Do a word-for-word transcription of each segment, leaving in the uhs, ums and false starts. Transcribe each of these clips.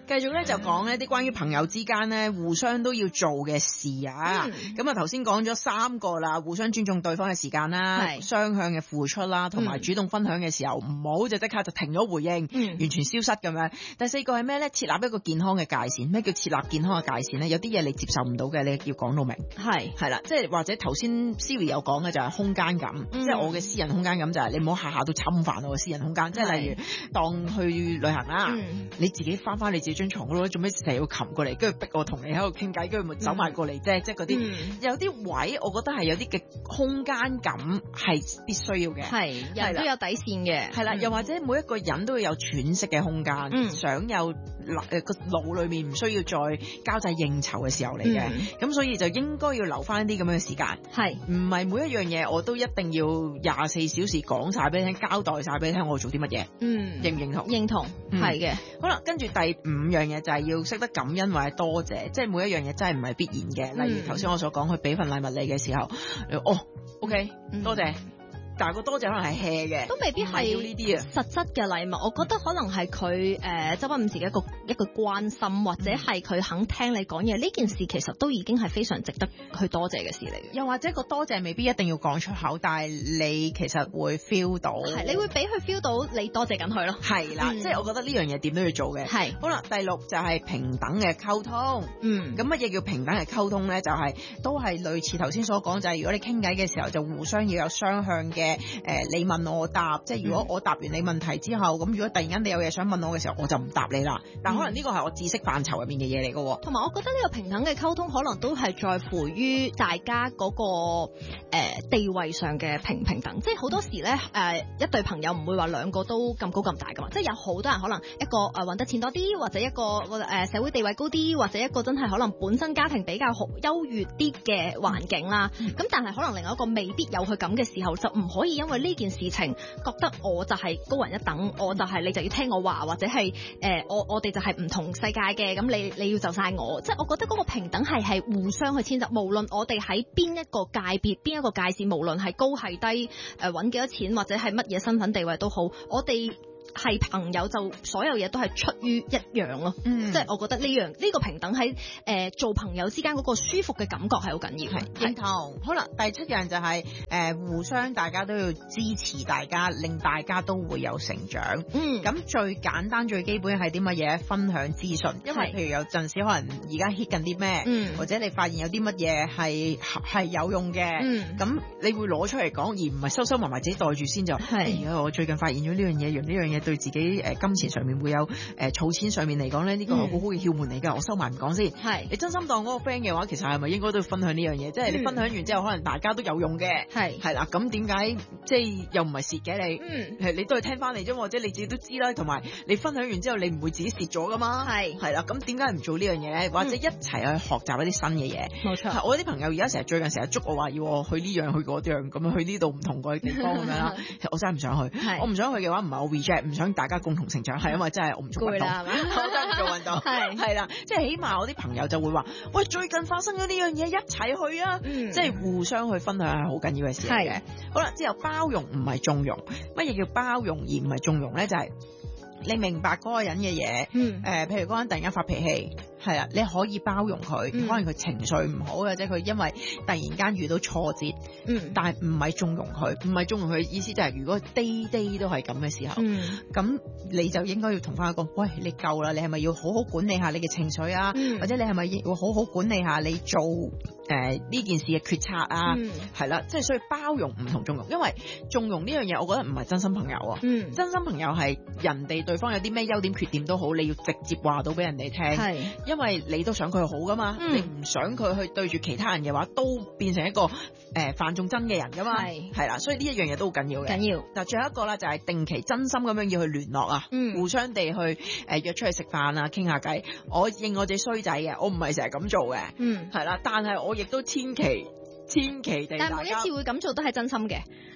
繼續咧就講呢啲關於朋友之間咧互相都要做嘅事啊。咁啊頭先講咗三個啦，互相尊重對方嘅時間啦，雙向嘅付出啦，同埋主動分享嘅時候唔好就即刻就停咗回應，嗯、完全消失咁樣。第四個係咩咧？設立一個健康嘅界線。咩叫設立健康嘅界線咧？有啲嘢你接受唔到嘅，你要講到明。係係啦，即係或者頭先 Siri 有講嘅就係空間感，嗯、即係我嘅私人空間感就係你唔好下下都侵犯我嘅私人空間。即係例如當去旅行啦，嗯、你自己翻翻你自己張床嗰度，做咩成日要擒過嚟，跟住逼我同你喺度傾偈，跟住咪走埋過嚟啫。嗯、即係嗰啲有啲位，我覺得係有啲嘅空間感係必須要嘅。係人都有底線嘅。係啦，嗯、又或者每一個人都會有喘息嘅空間，嗯、想有誒個腦裏面唔需要再交際應酬嘅時候嚟嘅。咁、嗯、所以就應該要留翻啲咁樣嘅時間。係唔係每一樣嘢我都一定要廿四小時講晒俾你聽，交代晒俾你聽我做啲乜嘢？嗯，認唔認同？認同，係嘅、嗯。好啦，跟住第五樣嘢就係要識得感恩或者多謝，即係每一樣嘢真係唔係必然嘅。例如頭先我所講，佢俾份禮物你嘅時候，哦 ，OK，多謝。嗯但係個多謝可能係 hea 嘅，都未必係要呢啲啊。實質嘅禮物，我覺得可能係佢誒周不五時嘅一個一個關心，或者係佢肯聽你講嘢。呢件事其實都已經係非常值得去多謝嘅事嚟嘅。又或者個多謝未必一定要講出口，但係你其實會 feel 到，係你會俾佢 feel 到你多謝緊佢咯。係啦，嗯、即係我覺得呢樣嘢點都要做嘅。係好啦，第六就係平等嘅溝通。嗯，咁乜嘢叫平等嘅溝通咧？就係、是、都係類似頭先所講，就係、是、如果你傾偈嘅時候，就互相要有雙向嘅。誒、呃，你問我答，即係如果我答完你問題之後，咁、嗯、如果突然間你有嘢想問我嘅時候，我就唔答你啦。但可能呢個係我知識範疇入面嘅嘢嚟嘅。同埋，我覺得呢個平等嘅溝通，可能都係在乎於大家嗰、那個誒、呃、地位上嘅平唔平等。即係好多時咧，誒、呃、一對朋友唔會話兩個都咁高咁大噶嘛。即係有好多人可能一個誒搵得錢多啲，或者一個誒、呃、社會地位高啲，或者一個真係可能本身家庭比較好優越啲嘅環境啦。咁、嗯、但係可能另外一個未必有佢咁嘅時候，就唔可以因為呢件事情覺得我就係高人一等，我就係你就要聽我話，或者係誒、呃、我我哋就係唔同世界嘅，咁你你要就晒我。即係我覺得嗰個平等係係互相去遷就，無論我哋喺邊一個界別邊一個界線，無論係高係低，誒搵幾多錢或者係乜嘢身份地位都好，我哋係朋友就所有嘢都係出於一樣咯。嗯，即係我覺得呢樣呢個平等喺誒、呃、做朋友之間嗰個舒服嘅感覺係好緊要。係認同。好啦，第七樣就係、是、誒、呃、互相大家都要支持大家，令大家都會有成長。嗯，咁最簡單最基本係啲乜嘢？分享資訊。因為譬如有陣時可能而家 hit 緊啲咩，嗯，或者你發現有啲乜嘢係係有用嘅，嗯，咁你會攞出嚟講，而唔係收收埋埋自己袋住先就。係。而家我最近發現咗呢樣嘢，用呢樣嘢。對自己誒、呃、金錢上面會有誒儲、呃、錢上面嚟講咧，呢、這個好好嘅竅門嚟㗎，我收埋唔講先。係你真心當嗰個 friend 嘅話，其實係咪應該都要分享呢樣嘢？即係你分享完之後，可能大家都有用嘅。係係啦，咁點解即係又唔係蝕嘅你？嗯，係你都係聽翻嚟啫，或者你自己都知啦。同埋你分享完之後，你唔會自己蝕咗㗎嘛？係係啦，咁點解唔做呢樣嘢？或者一齊去學習一啲新嘅嘢？冇錯。我啲朋友而家成日最近成日捉我話要我去呢樣去嗰樣，咁樣去呢度唔同個地方咁樣啦。我真係唔想去。我唔想去嘅話，唔係我 reject。唔想大家共同成長，係因為真係我唔做運動，我真係唔做運動，係係啦，即係起碼我啲朋友就會話，喂，最近發生咗呢樣嘢，一齊去啊，嗯、即係互相去分享係好緊要嘅事嚟嘅。好啦，之後包容唔係縱容，乜嘢叫包容而唔係縱容咧？就係、是、你明白嗰個人嘅嘢，誒、嗯呃，譬如嗰個人突然間發脾氣。係啊，你可以包容佢，嗯、可能佢情緒唔好，或者佢因為突然間遇到挫折，嗯，但係唔係縱容佢，唔係縱容佢，意思就係如果 day day 都係咁嘅時候，咁、嗯、你就應該要同翻佢講，喂，你夠啦，你係咪要好好管理下你嘅情緒啊？嗯、或者你係咪要好好管理下你做誒呢、呃、件事嘅決策啊？係啦、嗯，即係所以包容唔同縱容，因為縱容呢樣嘢，我覺得唔係真心朋友啊。嗯，真心朋友係人哋對方有啲咩優點缺點都好，你要直接話到俾人哋聽。係。因為你都想佢好噶嘛，嗯、你唔想佢去對住其他人嘅話，都變成一個誒、呃、犯眾憎嘅人噶嘛，係係啦，所以呢一樣嘢都好緊要嘅。緊要。嗱，最後一個啦，就係定期真心咁樣要去聯絡啊，嗯、互相地去誒、呃、約出去食飯啊，傾下偈。我認我自己衰仔嘅，我唔係成日咁做嘅，嗯，係啦，但係我亦都千祈千祈地，但係每一次會咁做都係真心嘅。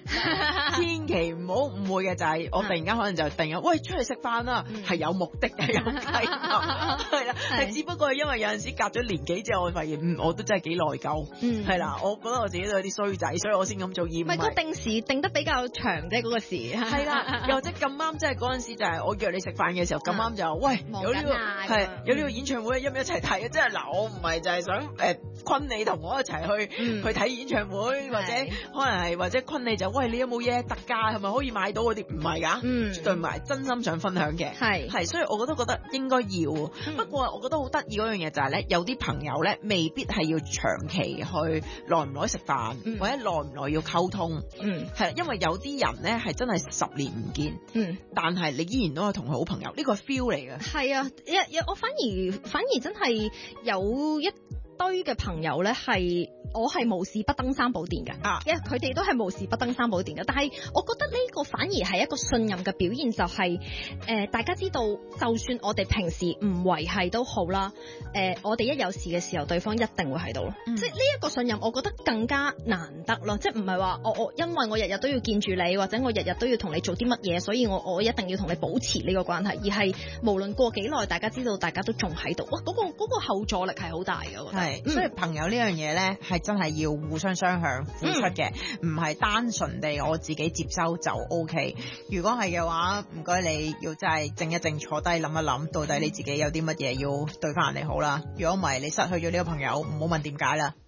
千祈唔好誤會嘅就係我突然間可能就定咗，喂，出去食飯啦，係、嗯、有目的嘅，有計劃，係啦，係只不過係因為有陣時隔咗年幾之後，我發現嗯我都真係幾內疚，係、嗯、啦，我覺得我自己都有啲衰仔，所以我先咁做。而唔係個定時定得比較長啫，嗰、嗰個時係啦，又或者咁啱即係嗰陣時就係我約你食飯嘅時候咁啱就、嗯、喂有呢、呢個係有呢個演唱會，一唔一齊睇啊？即係嗱，我唔係就係想誒昆你同我一齊去、嗯、去睇演唱會，或者可能係或者昆你就喂你有冇嘢特價係咪可以買到嗰啲？唔係㗎，嗯，絕對唔係真心想分享嘅，係係，所以我覺得覺得應該要、嗯。不過我覺得好得意嗰樣嘢就係咧，有啲朋友咧未必係要長期去耐唔耐食飯、嗯，或者耐唔耐要溝通，嗯，係因為有啲人咧係真係十年唔見，嗯，但係你依然都係同佢好朋友，呢個係 feel 嚟嘅。係啊， 我反而反而真係有一堆嘅朋友咧係。我係無事不登三寶殿嘅，啊，因為佢哋都係無事不登三寶殿嘅。但係我覺得呢個反而係一個信任嘅表現，就係、是、誒、呃、大家知道，就算我哋平時唔維繫都好啦，誒、呃、我哋一有事嘅時候，對方一定會喺度咯。即係呢一個信任，我覺得更加難得咯。即係唔係話我我因為我日日都要見住你，或者我日日都要同你做啲乜嘢，所以我我一定要同你保持呢個關係，而係無論過幾耐，大家知道大家都仲喺度。哇，嗰、那個嗰、那個後座力係好大嘅，我覺得。係、嗯，所以朋友呢樣嘢咧係。真係要互相相向付出嘅，唔、嗯、係單純地我自己接收就 OK。如果係嘅話，唔該你要真係靜一靜，坐低諗一諗，到底你自己有啲乜嘢要對翻人哋好啦。如果唔係，你失去咗呢個朋友，唔好問點解啦。